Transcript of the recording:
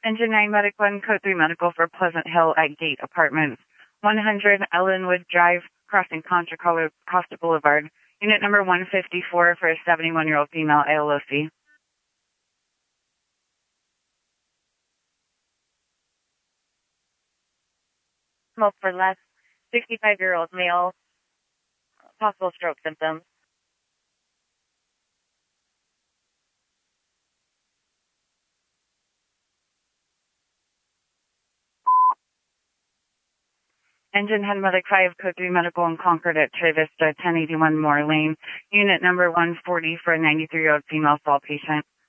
Engine 9 Medic 1, Code 3 Medical for Pleasant Hill at Gate Apartments, 100 Ellenwood Drive, crossing Contra Costa Boulevard. Unit number 154 for a 71-year-old female ALOC. Smoke for less, 65-year-old male, possible stroke symptoms. Engine 10 Medic 5, Code 3 Medical in Concord at Tre Vista, 1081 Moore Lane. Unit number 140 for a 93-year-old female fall patient.